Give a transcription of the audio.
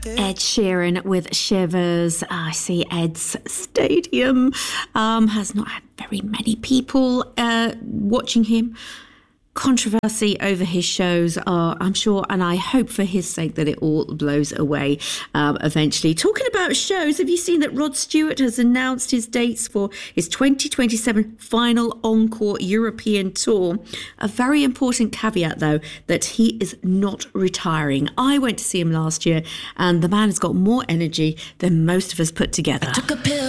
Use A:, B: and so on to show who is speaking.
A: Ed Sheeran with Shivers. I see Ed's stadium has not had very many people watching him. Controversy over his shows are, I'm sure, and I hope for his sake that it all blows away eventually. Talking about shows, have you seen that Rod Stewart has announced his dates for his 2027 final Encore European tour? A very important caveat, though, that he is not retiring. I went to see him last year, and the man has got more energy than most of us put together. I took a pill.